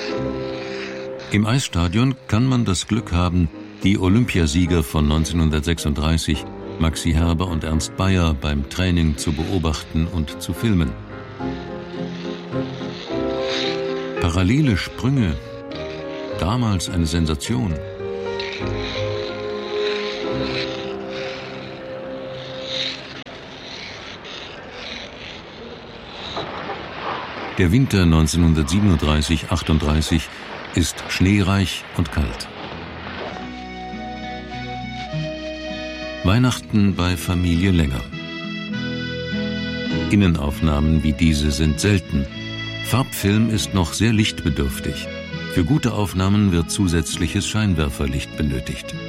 Im Eisstadion kann man das Glück haben, die Olympiasieger von 1936, Maxi Herber und Ernst Beyer, beim Training zu beobachten und zu filmen. Parallele Sprünge, damals eine Sensation. Der Winter 1937/38 ist schneereich und kalt. Weihnachten bei Familie Länger. Innenaufnahmen wie diese sind selten. Farbfilm ist noch sehr lichtbedürftig. Für gute Aufnahmen wird zusätzliches Scheinwerferlicht benötigt.